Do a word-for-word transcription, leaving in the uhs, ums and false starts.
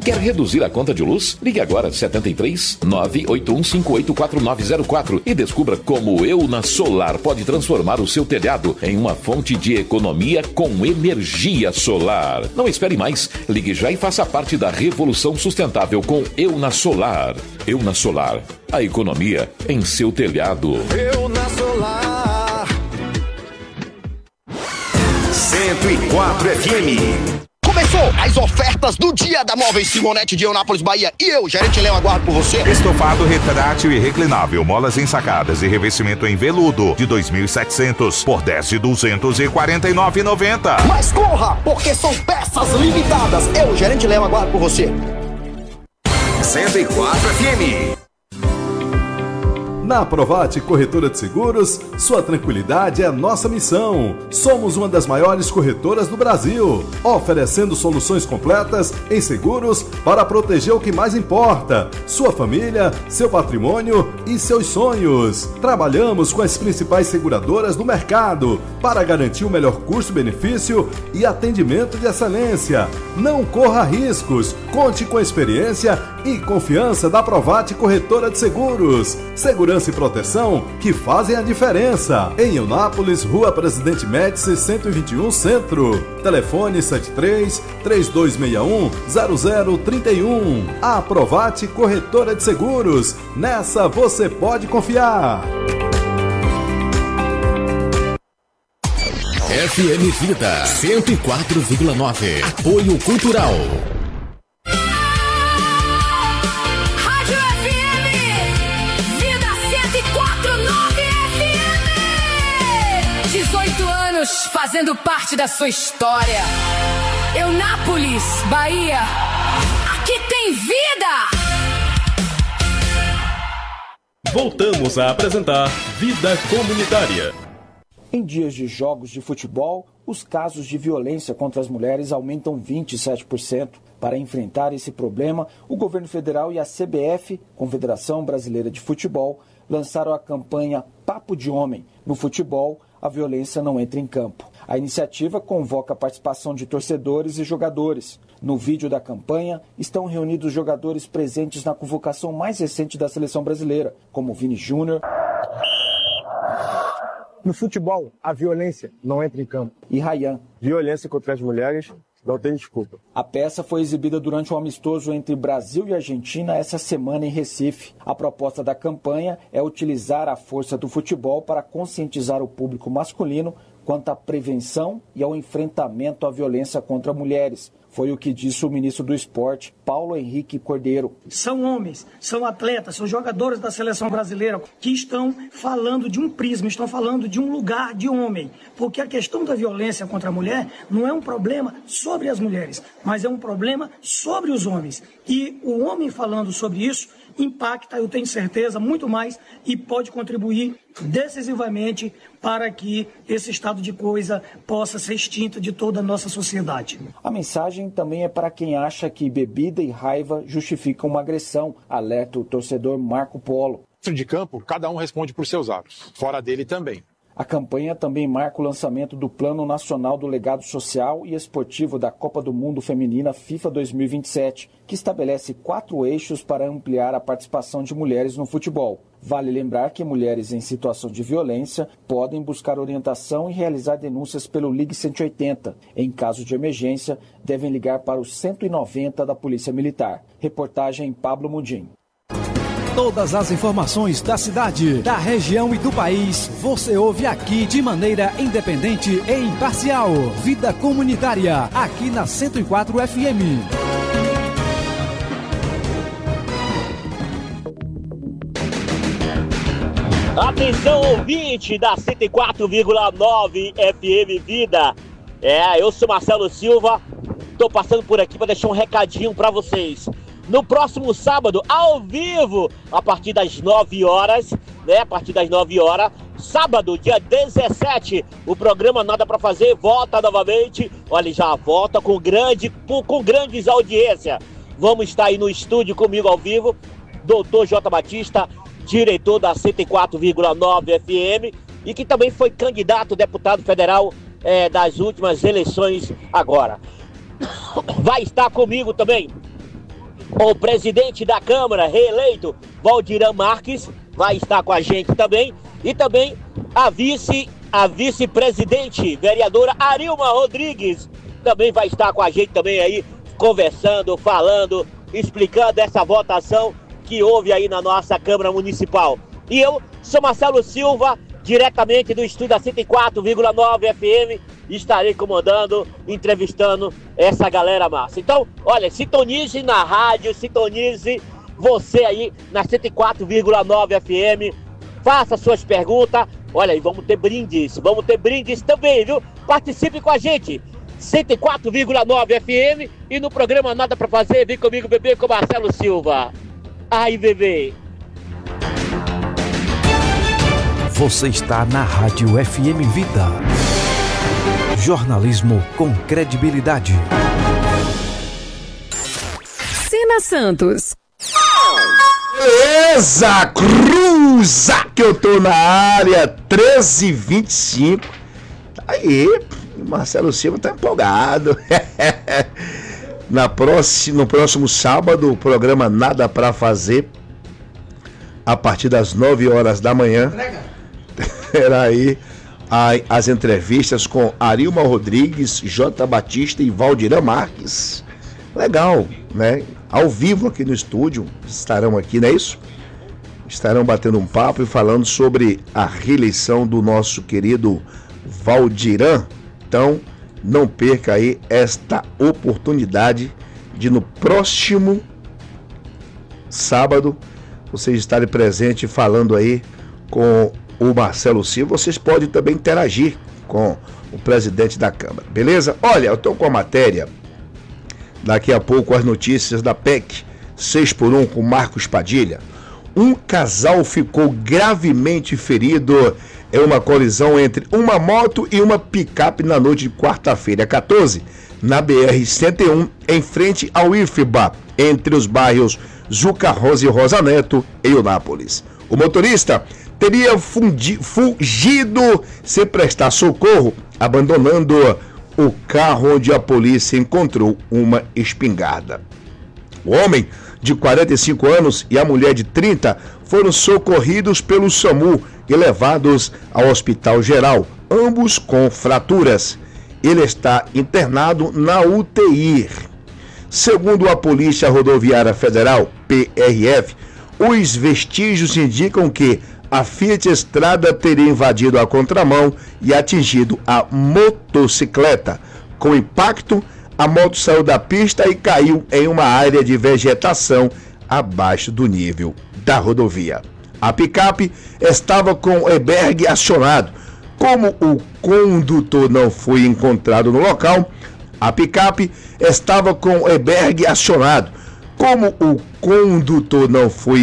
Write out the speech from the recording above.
Quer reduzir a conta de luz? Ligue agora setenta e três, nove oito um cinco oito quatro nove zero quatro e descubra como Eu na Solar pode transformar o seu telhado em uma fonte de economia com energia solar. Não espere mais. Ligue já e faça parte da revolução sustentável com Eu na Solar. Eu na Solar. A economia em seu telhado. Eu na Solar. cento e quatro F M. Começou as ofertas do Dia da Móveis Simonete de Eunápolis, Bahia. E eu, gerente Léo, aguardo por você. Estofado retrátil e reclinável, molas ensacadas e revestimento em veludo de dois mil e setecentos por dez de duzentos e quarenta e nove reais e noventa centavos. Mas corra, porque são peças limitadas. Eu, gerente Léo, aguardo por você. cento e quatro F M. Na Provate Corretora de Seguros, sua tranquilidade é nossa missão. Somos uma das maiores corretoras do Brasil, oferecendo soluções completas em seguros para proteger o que mais importa: sua família, seu patrimônio e seus sonhos. Trabalhamos com as principais seguradoras do mercado para garantir o melhor custo-benefício e atendimento de excelência. Não corra riscos, conte com a experiência e confiança da Provate Corretora de Seguros. Segurança e proteção que fazem a diferença. Em Eunápolis, Rua Presidente Médici, cento e vinte e um, Centro. Telefone sete três, três dois seis um, zero zero três um. A Provate Corretora de Seguros. Nessa você pode confiar. F M Vida cento e quatro vírgula nove. Apoio Cultural. Fazendo parte da sua história. Eunápolis, Bahia. Aqui tem vida! Voltamos a apresentar Vida Comunitária. Em dias de jogos de futebol, os casos de violência contra as mulheres aumentam vinte e sete por cento. Para enfrentar esse problema, o governo federal e a C B F, Confederação Brasileira de Futebol, lançaram a campanha Papo de Homem. No futebol, a violência não entra em campo. A iniciativa convoca a participação de torcedores e jogadores. No vídeo da campanha estão reunidos jogadores presentes na convocação mais recente da seleção brasileira, como Vini Júnior. No futebol, a violência não entra em campo. E Ryan. Violência contra as mulheres não tem desculpa. A peça foi exibida durante um amistoso entre Brasil e Argentina essa semana em Recife. A proposta da campanha é utilizar a força do futebol para conscientizar o público masculino quanto à prevenção e ao enfrentamento à violência contra mulheres. Foi o que disse o ministro do Esporte, Paulo Henrique Cordeiro. São homens, são atletas, são jogadores da seleção brasileira que estão falando de um prisma, estão falando de um lugar de homem. Porque a questão da violência contra a mulher não é um problema sobre as mulheres, mas é um problema sobre os homens. E o homem falando sobre isso impacta, eu tenho certeza, muito mais e pode contribuir decisivamente para que esse estado de coisa possa ser extinto de toda a nossa sociedade. A mensagem também é para quem acha que bebida e raiva justificam uma agressão, alerta o torcedor Marco Polo. Dentro de campo, cada um responde por seus atos, fora dele também. A campanha também marca o lançamento do Plano Nacional do Legado Social e Esportivo da Copa do Mundo Feminina FIFA dois mil e vinte e sete, que estabelece quatro eixos para ampliar a participação de mulheres no futebol. Vale lembrar que mulheres em situação de violência podem buscar orientação e realizar denúncias pelo Ligue cento e oitenta. Em caso de emergência, devem ligar para o cento e noventa da Polícia Militar. Reportagem Pablo Mundim. Todas as informações da cidade, da região e do país, você ouve aqui de maneira independente e imparcial. Vida Comunitária, aqui na cento e quatro F M. Atenção, ouvinte da cento e quatro vírgula nove F M Vida. É, eu sou Marcelo Silva, tô passando por aqui para deixar um recadinho para vocês. No próximo sábado, ao vivo, a partir das nove horas, né? A partir das nove horas, sábado, dia dezessete, o programa Nada Pra Fazer volta novamente. Olha, já volta com, grande, com grandes audiências. Vamos estar aí no estúdio comigo ao vivo, doutor J. Batista, diretor da cento e quatro vírgula nove F M, e que também foi candidato a deputado federal é, das últimas eleições agora. Vai estar comigo também o presidente da Câmara, reeleito, Valdiran Marques, vai estar com a gente também. E também a vice, a vice-presidente, vereadora Arilma Rodrigues, também vai estar com a gente também aí, conversando, falando, explicando essa votação que houve aí na nossa Câmara Municipal. E eu sou Marcelo Silva, diretamente do estúdio da cento e quatro vírgula nove F M, estarei comandando, entrevistando essa galera massa. Então, olha, sintonize na rádio, sintonize você aí na cento e quatro vírgula nove F M, faça suas perguntas, olha, e vamos ter brindes, vamos ter brindes também, viu? Participe com a gente, cento e quatro vírgula nove F M, e no programa Nada Pra Fazer, vem comigo beber com Marcelo Silva. Ai, bebê. Você está na Rádio F M Vida. Jornalismo com credibilidade. Sina Santos. Beleza, cruza que eu tô na área, treze e vinte e cinco. Aí, Marcelo Silva tá empolgado. Na próxima, no próximo sábado, o programa Nada Pra Fazer, a partir das nove horas da manhã, terá aí a, as entrevistas com Arilma Rodrigues, J. Batista e Valdiran Marques. Legal, né? Ao vivo aqui no estúdio, estarão aqui, não é isso? Estarão batendo um papo e falando sobre a reeleição do nosso querido Valdiran. Então, não perca aí esta oportunidade de no próximo sábado vocês estarem presentes falando aí com o Marcelo Silva. Vocês podem também interagir com o presidente da Câmara, beleza? Olha, eu estou com a matéria, daqui a pouco as notícias da P E C seis por um com Marcos Padilha. Um casal ficou gravemente ferido em uma colisão entre uma moto e uma picape na noite de quarta-feira, quatorze, na B R cento e um, em frente ao I F B A, entre os bairros Zuca Rosa e Rosa Neto, em Eunápolis. O motorista teria fundi, fugido sem prestar socorro, abandonando o carro onde a polícia encontrou uma espingarda. O homem de quarenta e cinco anos e a mulher de trinta foram socorridos pelo SAMU e levados ao Hospital Geral, ambos com fraturas. Ele está internado na U T I. Segundo a Polícia Rodoviária Federal, P R F, os vestígios indicam que a Fiat Strada teria invadido a contramão e atingido a motocicleta. Com impacto, a moto saiu da pista e caiu em uma área de vegetação abaixo do nível da rodovia. A picape estava com o airbag acionado. Como o condutor não foi encontrado no local, a picape estava com o airbag acionado. Como o condutor não foi